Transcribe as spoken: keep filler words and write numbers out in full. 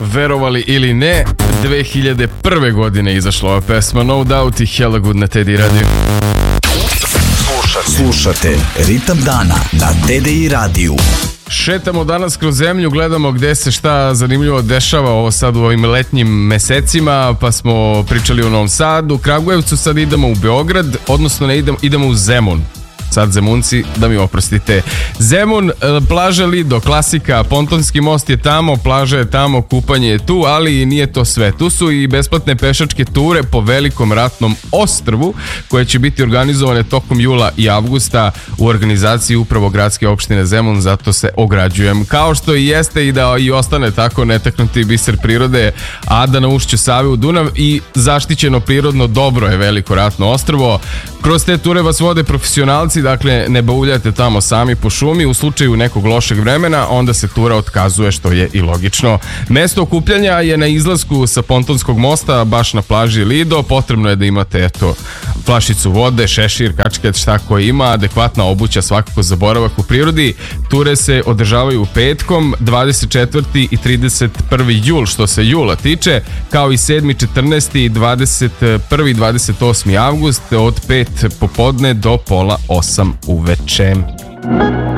verovali ili ne, dve hiljade prve godine izašla ova pesma No Doubt i Hella Good na Teddy Radio. Slušate, slušate Ritam dana na Teddy Radio. Šetamo danas kroz zemlju, gledamo gde se šta zanimljivo dešava ovo sad u ovim letnjim mesecima, pa smo pričali o Novom Sadu, Kragujevcu, sad idemo u Beograd, odnosno ne idemo, idemo u Zemun. Sad Zemunci, da mi oprostite. Zemun, plaža Lido, klasika, pontonski most je tamo, plaža je tamo, kupanje je tu, ali nije to sve. Tu su i besplatne pešačke ture po velikom ratnom ostrvu, koje će biti organizovane tokom jula i avgusta u organizaciji upravo gradske opštine Zemun, zato se ograđujem. Kao što i jeste i da i ostane tako netaknuti biser prirode Ada na ušću Save u Dunav i zaštićeno prirodno dobro je veliko ratno ostrvo. Kroz te ture vas vode profesionalci, dakle ne bauljate tamo sami po šumi, u slučaju nekog lošeg vremena onda se tura otkazuje, što je i logično. Mesto okupljanja je na izlasku sa pontonskog mosta, baš na plaži Lido. Potrebno je da imate eto flašicu vode, šešir, kačket, šta ko ima, adekvatna obuća svakako za boravak u prirodi. Ture se održavaju petkom, dvadeset četvrti i trideset prvi jul što se jula tiče, kao i sedmi, četrnaesti i dvadeset prvi i dvadeset osmi avgust od pet popodne do pola osam uveče.